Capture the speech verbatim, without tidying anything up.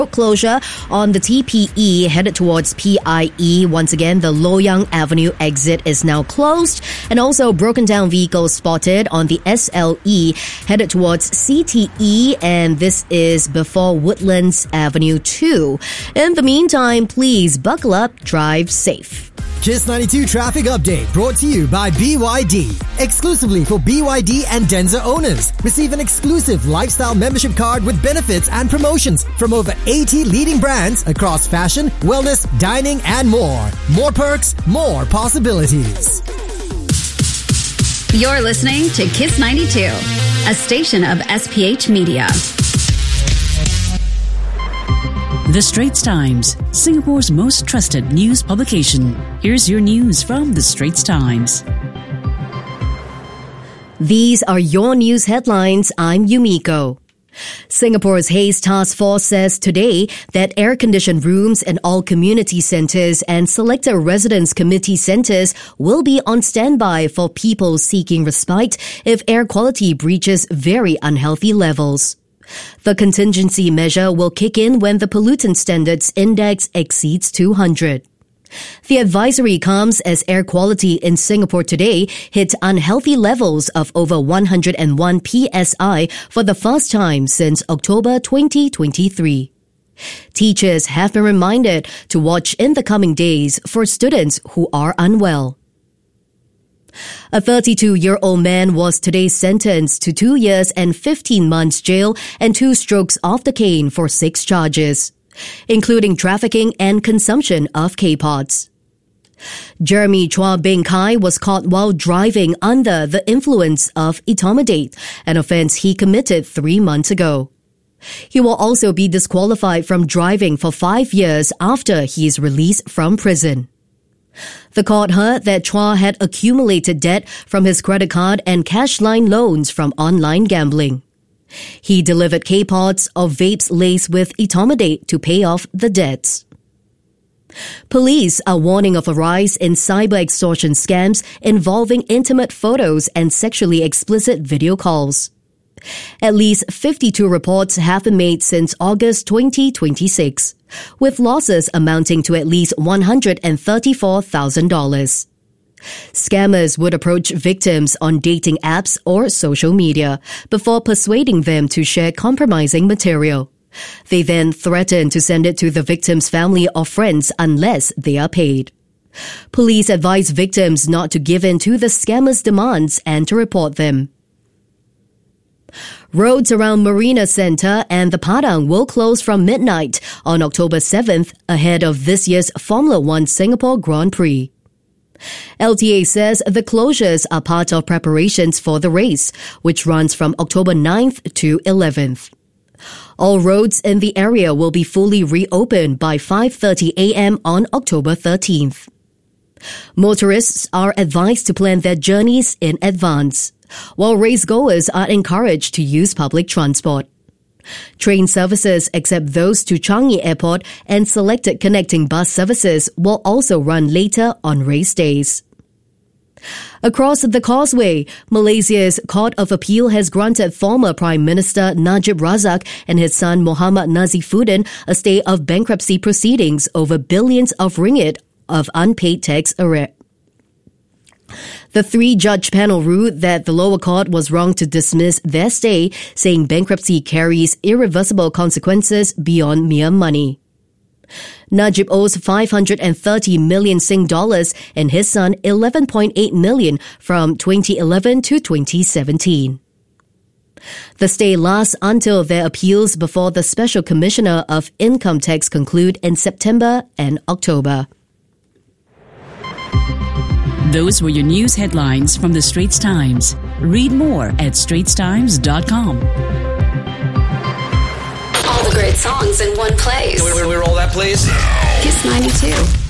closure on the T P E headed towards P I E. Once again, the Loyang Avenue exit is now closed, and also broken down vehicles spotted on the S L E headed towards C T E, and this is before Woodlands Avenue two. In the meantime, please buckle up, drive safe. Kiss ninety-two Traffic Update brought to you by B Y D. Exclusively for B Y D and Denza owners. Receive an exclusive lifestyle membership card with benefits and promotions from over eighty leading brands across fashion, wellness, dining, and more. More perks, more possibilities. You're listening to Kiss ninety-two, a station of S P H Media. The Straits Times, Singapore's most trusted news publication. Here's your news from The Straits Times. These are your news headlines. I'm Yumiko. Singapore's Haze Task Force says today that air-conditioned rooms in all community centres and selected residence committee centres will be on standby for people seeking respite if air quality breaches very unhealthy levels. The contingency measure will kick in when the pollutant standards index exceeds two hundred. The advisory comes as air quality in Singapore today hit unhealthy levels of over one hundred one P S I for the first time since October twenty twenty-three. Teachers have been reminded to watch in the coming days for students who are unwell. A thirty-two-year-old man was today sentenced to two years and fifteen months jail and two strokes off the cane for six charges, including trafficking and consumption of K-pods. Jeremy Chua Beng Kai was caught while driving under the influence of etomidate, an offence he committed three months ago. He will also be disqualified from driving for five years after he is released from prison. The court heard that Chua had accumulated debt from his credit card and cash line loans from online gambling. He delivered K-pods or vapes laced with etomidate to pay off the debts. Police are warning of a rise in cyber extortion scams involving intimate photos and sexually explicit video calls. At least fifty-two reports have been made since August twenty twenty-six, with losses amounting to at least one hundred thirty-four thousand dollars. Scammers would approach victims on dating apps or social media before persuading them to share compromising material. They then threaten to send it to the victim's family or friends unless they are paid. Police advise victims not to give in to the scammers' demands and to report them. Roads around Marina Centre and the Padang will close from midnight on October seventh ahead of this year's Formula One Singapore Grand Prix. L T A says the closures are part of preparations for the race, which runs from October ninth to eleventh. All roads in the area will be fully reopened by five thirty a.m. on October thirteenth. Motorists are advised to plan their journeys in advance, while racegoers are encouraged to use public transport. Train services except those to Changi Airport and selected connecting bus services will also run later on race days. Across the causeway, Malaysia's Court of Appeal has granted former Prime Minister Najib Razak and his son Muhammad Nazifuddin a stay of bankruptcy proceedings over billions of ringgit of unpaid tax arrears. The three-judge panel ruled that the lower court was wrong to dismiss their stay, saying bankruptcy carries irreversible consequences beyond mere money. Najib owes five hundred thirty million Sing dollars and his son eleven point eight million from twenty eleven to twenty seventeen. The stay lasts until their appeals before the Special Commissioner of Income Tax conclude in September and October. Those were your news headlines from The Straits Times. Read more at straits times dot com. All the great songs in one place. Can we, we roll that, please? Kiss ninety-two.